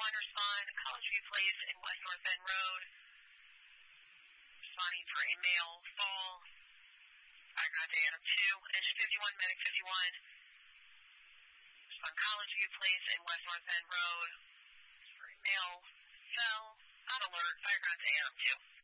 respond, College View Place in West North End Road. Responding for a male fall. Background to Adam 2, engine 51, medic 51. Respond College View Place in West North End Road. For a male fell. On alert, background to Adam 2.